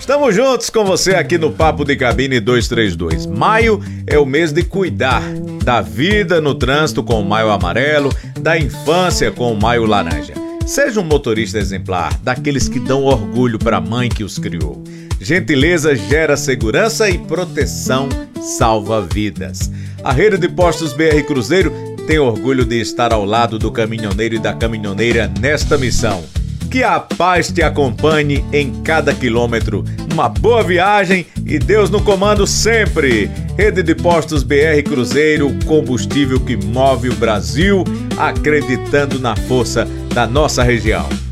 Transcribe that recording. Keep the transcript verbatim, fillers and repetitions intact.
Estamos juntos com você aqui no Papo de Cabine duzentos e trinta e dois. Maio é o mês de cuidar da vida no trânsito com o Maio Amarelo, da infância com o Maio Laranja. Seja um motorista exemplar, daqueles que dão orgulho para a mãe que os criou. Gentileza gera segurança e proteção salva vidas. A rede de postos B R Cruzeiro tem orgulho de estar ao lado do caminhoneiro e da caminhoneira nesta missão. Que a paz te acompanhe em cada quilômetro. Uma boa viagem e Deus no comando sempre. Rede de Postos B R Cruzeiro, combustível que move o Brasil, acreditando na força da nossa região.